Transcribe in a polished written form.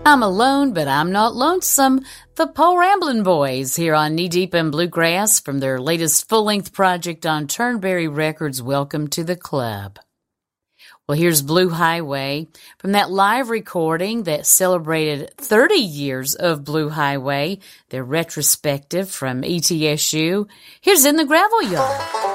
I'm alone, but I'm not lonesome. The Paul Ramblin' Boys here on Knee Deep in Bluegrass from their latest full-length project on Turnberry Records. Welcome to the club. Well, here's Blue Highway from that live recording that celebrated 30 years of Blue Highway, their retrospective from ETSU. Here's In the Gravel Yard.